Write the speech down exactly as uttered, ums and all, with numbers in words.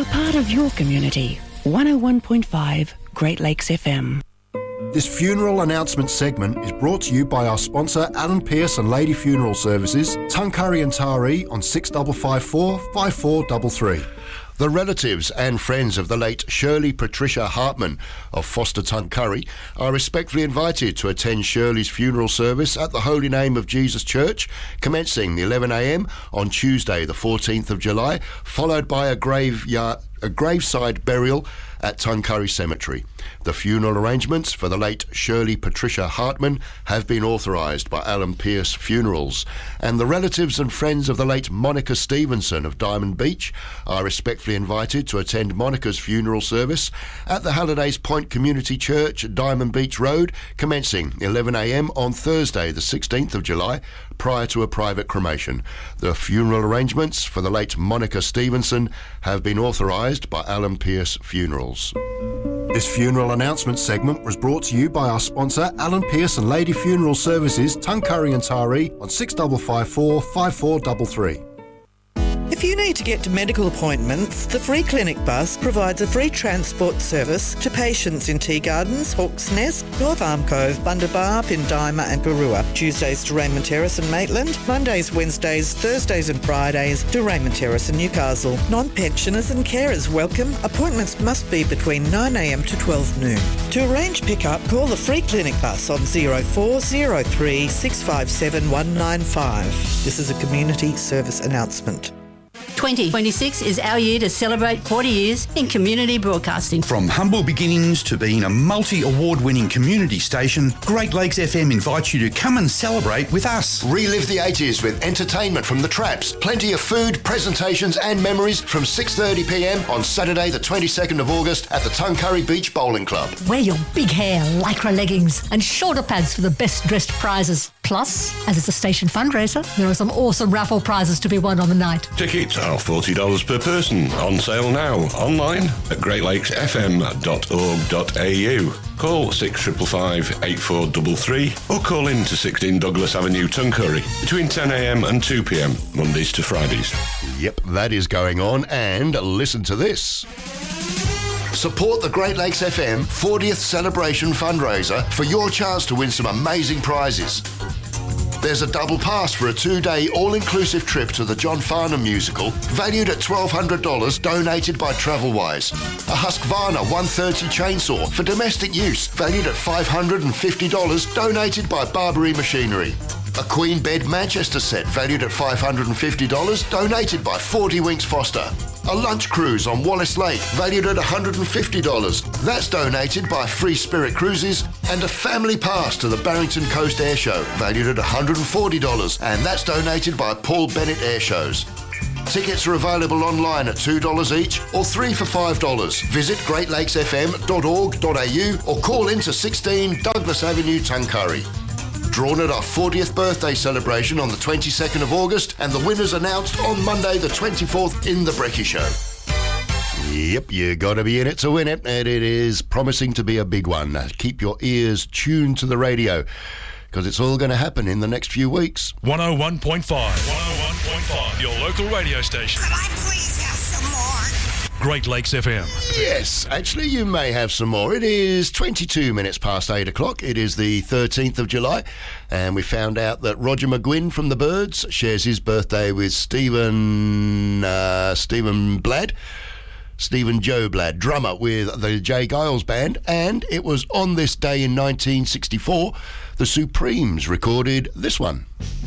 A part of your community. one oh one point five Great Lakes F M. This funeral announcement segment is brought to you by our sponsor Alan Pearce and Lady Funeral Services, Tuncurry and Taree on six five five four, five four three three. The relatives and friends of the late Shirley Patricia Hartman of Foster Tuncurry are respectfully invited to attend Shirley's funeral service at the Holy Name of Jesus Church, commencing eleven a m on Tuesday the fourteenth of July, followed by a graveyard, a graveside burial at Tuncurry Cemetery. The funeral arrangements for the late Shirley Patricia Hartman have been authorised by Alan Pearce Funerals, and the relatives and friends of the late Monica Stevenson of Diamond Beach are respectfully invited to attend Monica's funeral service at the Hallidays Point Community Church, Diamond Beach Road, commencing eleven a m on Thursday the sixteenth of July, prior to a private cremation. The funeral arrangements for the late Monica Stevenson have been authorised by Alan Pearce Funerals. This funeral announcement segment was brought to you by our sponsor Alan Pearce and Lady Funeral Services, Tuncurry and Taree on six five five four, five four three three. If you need to get to medical appointments, the Free Clinic Bus provides a free transport service to patients in Tea Gardens, Hawke's Nest, North Arm Cove, Bundabar, Pindima and Garua. Tuesdays to Raymond Terrace and Maitland, Mondays, Wednesdays, Thursdays and Fridays to Raymond Terrace and Newcastle. Non-pensioners and carers welcome. Appointments must be between nine a m to twelve noon. To arrange pick-up, call the Free Clinic Bus on zero four zero three, six five seven, one nine five. This is a community service announcement. twenty twenty-six is our year to celebrate forty years in community broadcasting. From humble beginnings to being a multi-award-winning community station, Great Lakes F M invites you to come and celebrate with us. Relive the eighties with entertainment from the Traps, plenty of food, presentations and memories from six thirty p m on Saturday the twenty-second of August at the Tuncurry Beach Bowling Club. Wear your big hair, lycra leggings and shoulder pads for the best dressed prizes. Plus, as it's a station fundraiser, there are some awesome raffle prizes to be won on the night. Tickets are forty dollars per person, on sale now, online at great lakes f m dot org dot a u. Call six five five, eight four three three or call in to sixteen Douglas Avenue, Tuncurry, between ten a m and two p m, Mondays to Fridays. Yep, that is going on, and listen to this. Support the Great Lakes F M fortieth Celebration Fundraiser for your chance to win some amazing prizes. There's a double pass for a two-day all-inclusive trip to the John Farnham musical, valued at twelve hundred dollars, donated by Travelwise. A Husqvarna one thirty chainsaw for domestic use, valued at five hundred fifty dollars, donated by Barbary Machinery. A Queen Bed Manchester set, valued at five hundred fifty dollars, donated by forty Winks Foster. A lunch cruise on Wallace Lake, valued at one hundred fifty dollars. That's donated by Free Spirit Cruises. And a family pass to the Barrington Coast Air Show, valued at one hundred forty dollars. And that's donated by Paul Bennett Air Shows. Tickets are available online at two dollars each or three for five dollars. Visit great lakes f m dot org dot a u or call in to sixteen Douglas Avenue, Tuncurry. Drawn at our fortieth birthday celebration on the twenty-second of August, and the winners announced on Monday the twenty-fourth in The Brekkie Show. Yep, you got to be in it to win it, and it is promising to be a big one. Keep your ears tuned to the radio, because it's all going to happen in the next few weeks. one oh one point five. one oh one point five, your local radio station. Could I please have some more? Great Lakes F M. Yes, actually you may have some more. It is twenty-two minutes past eight o'clock. It is the thirteenth of July, and we found out that Roger McGuinn from the Byrds shares his birthday with Stephen uh, Stephen Bladd. Stephen Joe Bladd, drummer with the Jay Giles Band, and it was on this day in nineteen sixty-four the Supremes recorded this one.